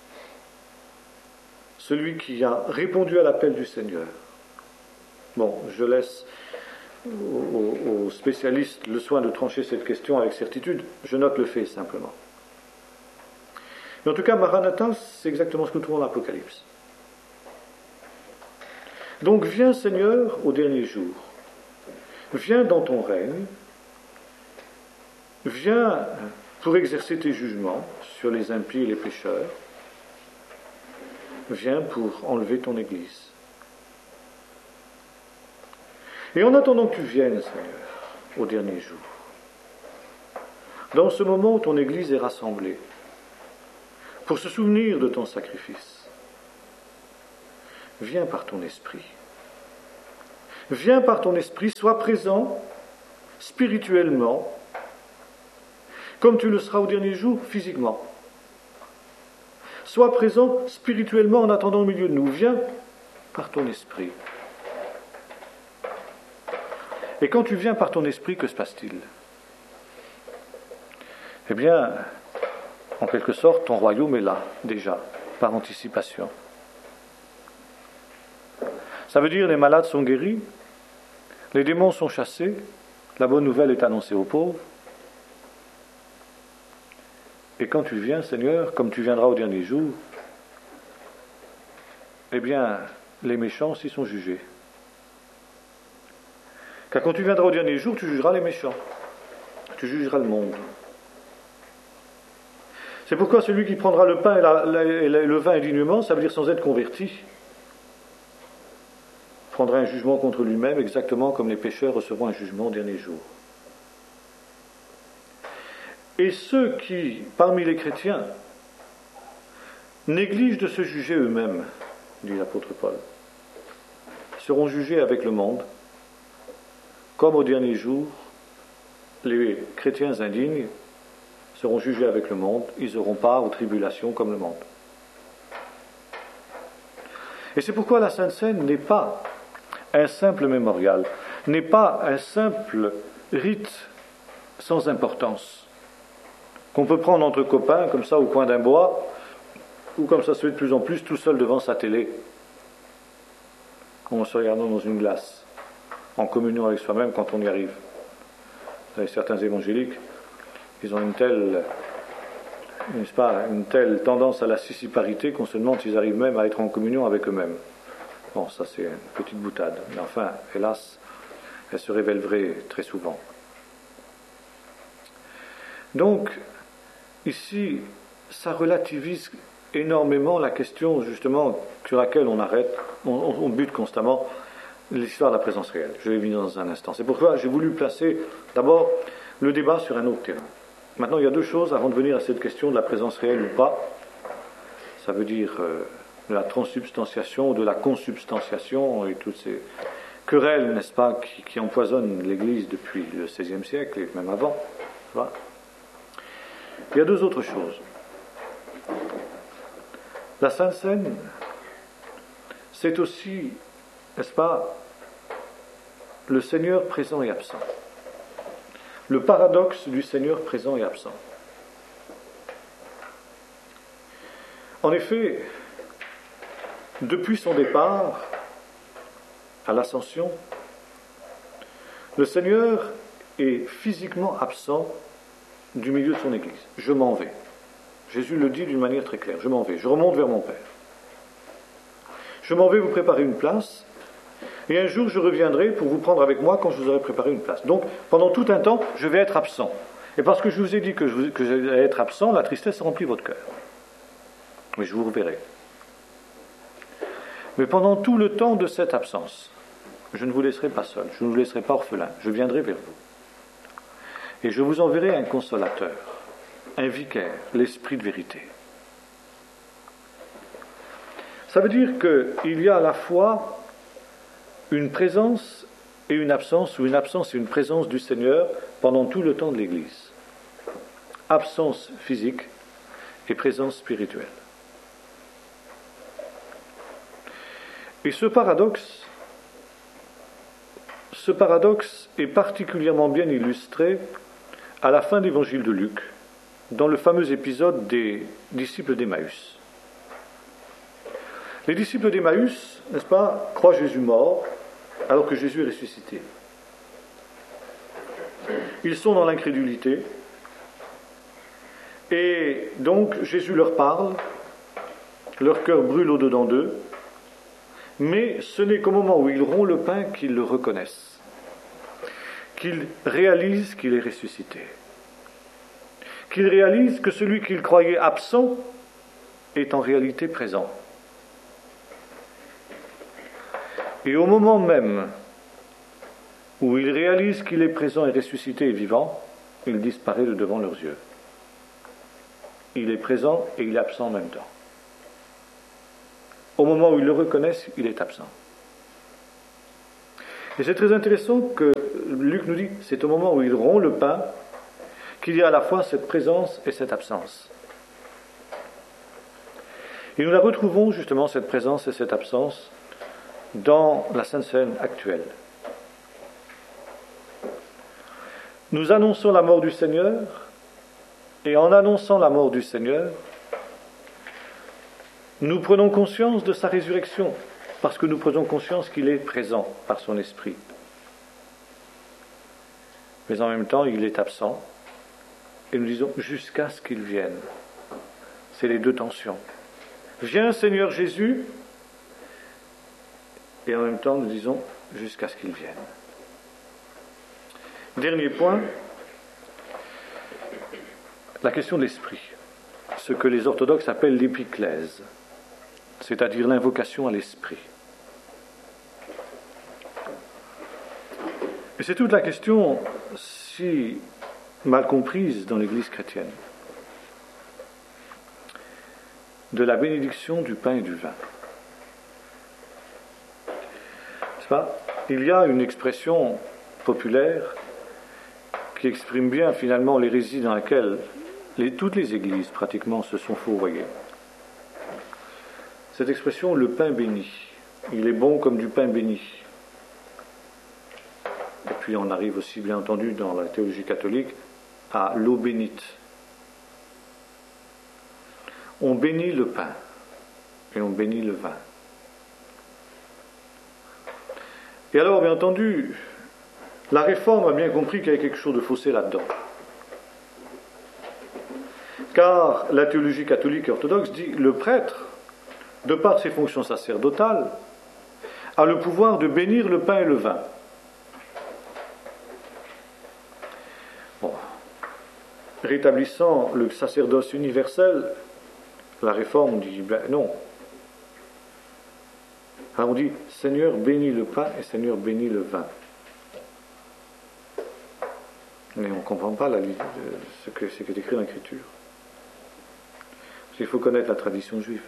Celui qui a répondu à l'appel du Seigneur. Bon, je laisse aux spécialistes le soin de trancher cette question avec certitude, je note le fait simplement. Mais en tout cas, Maranatha, c'est exactement ce que nous trouvons dans l'Apocalypse. Donc, viens Seigneur au dernier jour, viens dans ton règne, viens pour exercer tes jugements sur les impies et les pécheurs, viens pour enlever ton Église. Et en attendant que tu viennes, Seigneur, au dernier jour, dans ce moment où ton Église est rassemblée, pour se souvenir de ton sacrifice, viens par ton esprit. Viens par ton esprit, sois présent spirituellement, comme tu le seras au dernier jour physiquement. Sois présent spirituellement en attendant au milieu de nous. Viens par ton esprit. Et quand tu viens par ton esprit, que se passe-t-il? Eh bien, en quelque sorte, ton royaume est là, déjà, par anticipation. Ça veut dire les malades sont guéris, les démons sont chassés, la bonne nouvelle est annoncée aux pauvres. Et quand tu viens, Seigneur, comme tu viendras au dernier jour, eh bien, les méchants s'y sont jugés. Car quand tu viendras au dernier jour, tu jugeras les méchants. Tu jugeras le monde. C'est pourquoi celui qui prendra le pain et le vin indignement, ça veut dire sans être converti, prendra un jugement contre lui-même, exactement comme les pécheurs recevront un jugement au dernier jour. Et ceux qui, parmi les chrétiens, négligent de se juger eux-mêmes, dit l'apôtre Paul, seront jugés avec le monde, comme au dernier jour, les chrétiens indignes seront jugés avec le monde, ils auront part aux tribulations comme le monde. Et c'est pourquoi la Sainte Seine n'est pas un simple mémorial, n'est pas un simple rite sans importance, qu'on peut prendre entre copains, comme ça, au coin d'un bois, ou comme ça se fait de plus en plus, tout seul devant sa télé, en se regardant dans une glace, en communion avec soi-même quand on y arrive. Vous savez, certains évangéliques, ils ont une telle tendance à la sissiparité qu'on se demande s'ils arrivent même à être en communion avec eux-mêmes. Bon, ça c'est une petite boutade, mais enfin, hélas, elle se révèle vraie très souvent. Donc, ici, ça relativise énormément la question, justement, sur laquelle on bute constamment, l'histoire de la présence réelle. Je vais y venir dans un instant. C'est pourquoi j'ai voulu placer d'abord le débat sur un autre terrain. Maintenant, il y a deux choses avant de venir à cette question de la présence réelle ou pas. Ça veut dire de la transsubstantiation, de la consubstantiation et toutes ces querelles, n'est-ce pas, qui empoisonnent l'Église depuis le XVIe siècle et même avant. Voilà. Il y a deux autres choses. La Sainte Seine, c'est aussi, n'est-ce pas, le Seigneur présent et absent. Le paradoxe du Seigneur présent et absent. En effet, depuis son départ à l'Ascension, le Seigneur est physiquement absent du milieu de son Église. Je m'en vais. Jésus le dit d'une manière très claire. Je m'en vais. Je remonte vers mon Père. Je m'en vais vous préparer une place, et un jour je reviendrai pour vous prendre avec moi quand je vous aurai préparé une place. Donc, pendant tout un temps, je vais être absent. Et parce que je vous ai dit que j'allais être absent, la tristesse remplit votre cœur. Mais je vous reverrai. Mais pendant tout le temps de cette absence, je ne vous laisserai pas seul, je ne vous laisserai pas orphelin, je viendrai vers vous. Et je vous enverrai un consolateur, un vicaire, l'esprit de vérité. Ça veut dire qu'il y a à la fois une présence et une absence, ou une absence et une présence du Seigneur pendant tout le temps de l'Église. Absence physique et présence spirituelle. Et ce paradoxe est particulièrement bien illustré à la fin de l'évangile de Luc, dans le fameux épisode des disciples d'Emmaüs. Les disciples d'Emmaüs, n'est-ce pas, croient Jésus mort, alors que Jésus est ressuscité. Ils sont dans l'incrédulité, et donc Jésus leur parle, leur cœur brûle au-dedans d'eux, mais ce n'est qu'au moment où ils rompent le pain qu'ils le reconnaissent, qu'ils réalisent qu'il est ressuscité, qu'ils réalisent que celui qu'ils croyaient absent est en réalité présent. Et au moment même où ils réalisent qu'il est présent et ressuscité et vivant, il disparaît de devant leurs yeux. Il est présent et il est absent en même temps. Au moment où ils le reconnaissent, il est absent. Et c'est très intéressant que Luc nous dit, c'est au moment où ils rompt le pain qu'il y a à la fois cette présence et cette absence. Et nous la retrouvons justement, cette présence et cette absence, dans la Sainte Seine actuelle. Nous annonçons la mort du Seigneur, et en annonçant la mort du Seigneur, nous prenons conscience de sa résurrection, parce que nous prenons conscience qu'il est présent par son esprit. Mais en même temps, il est absent, et nous disons jusqu'à ce qu'il vienne. C'est les deux tensions. Viens Seigneur Jésus, et en même temps nous disons jusqu'à ce qu'il vienne. Dernier point, la question de l'esprit, ce que les orthodoxes appellent l'épiclèse, c'est-à-dire l'invocation à l'esprit. Et c'est toute la question si mal comprise dans l'Église chrétienne de la bénédiction du pain et du vin. N'est-ce pas ? Il y a une expression populaire qui exprime bien finalement l'hérésie dans laquelle toutes les églises pratiquement se sont fourvoyées. Cette expression, le pain béni, il est bon comme du pain béni. Et puis on arrive aussi bien entendu dans la théologie catholique à l'eau bénite. On bénit le pain et on bénit le vin. Et alors, bien entendu, la Réforme a bien compris qu'il y avait quelque chose de faussé là-dedans. Car la théologie catholique et orthodoxe dit le prêtre, de par ses fonctions sacerdotales, a le pouvoir de bénir le pain et le vin. Bon. Rétablissant le sacerdoce universel, la Réforme dit non. Alors on dit Seigneur bénis le pain et Seigneur bénis le vin. Mais on ne comprend pas ce que c'est écrit dans l'Écriture. Parce qu'il faut connaître la tradition juive.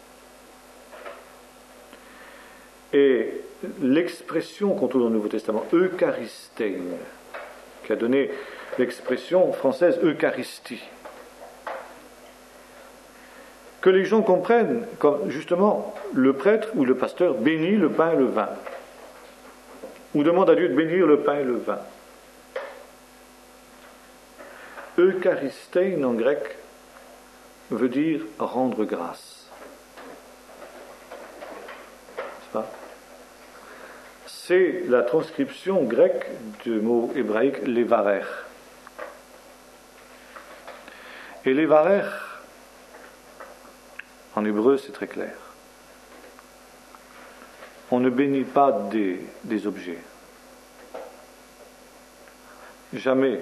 Et l'expression qu'on trouve dans le Nouveau Testament, Eucharistein, qui a donné l'expression française Eucharistie, que les gens comprennent comme justement le prêtre ou le pasteur bénit le pain et le vin, ou demande à Dieu de bénir le pain et le vin. Eucharistein en grec veut dire rendre grâce. C'est pas ? C'est la transcription grecque du mot hébraïque levarer. Et levarer, en hébreu, c'est très clair. On ne bénit pas des objets. Jamais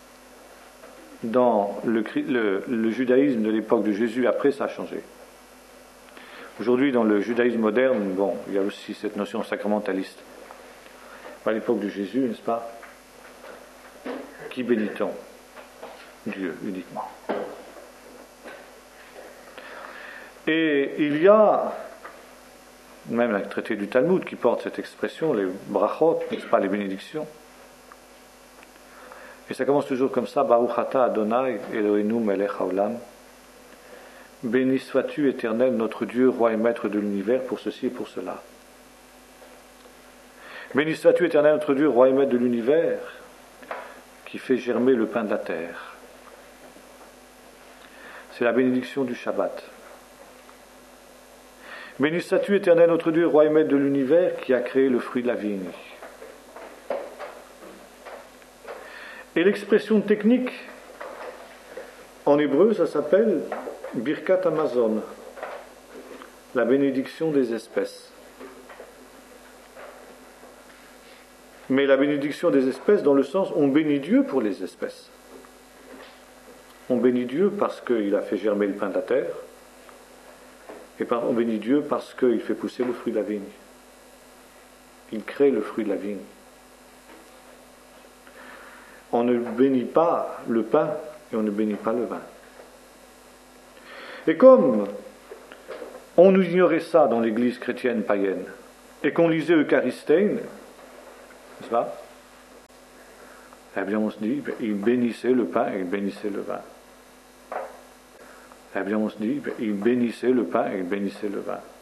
dans le judaïsme de l'époque de Jésus, après ça a changé. Aujourd'hui, dans le judaïsme moderne, il y a aussi cette notion sacramentaliste. À l'époque de Jésus, n'est-ce pas ? Qui bénit-on ? Dieu uniquement. Et il y a même un traité du Talmud qui porte cette expression, les brachot, n'est-ce pas, les bénédictions. Et ça commence toujours comme ça, Baruch ata Adonai Eloheinu melech haolam. Béni sois-tu, Éternel, notre Dieu, roi et maître de l'univers, pour ceci et pour cela. Béni sois-tu, Éternel, notre Dieu, roi et maître de l'univers, qui fait germer le pain de la terre. C'est la bénédiction du Shabbat. Béni sois-tu, Éternel, notre Dieu, roi et maître de l'univers, qui a créé le fruit de la vigne. Et l'expression technique, en hébreu, ça s'appelle Birkat Hamazon, la bénédiction des espèces. Mais la bénédiction des espèces dans le sens, on bénit Dieu pour les espèces. On bénit Dieu parce qu'il a fait germer le pain de la terre, et on bénit Dieu parce qu'il fait pousser le fruit de la vigne. Il crée le fruit de la vigne. On ne bénit pas le pain et on ne bénit pas le vin. Et comme on nous ignorait ça dans l'église chrétienne païenne, et qu'on lisait Eucharistein, n'est-ce pas? Eh bien, on se dit, il bénissait le pain et il bénissait le vin. Eh bien, on se dit, il bénissait le pain et il bénissait le vin.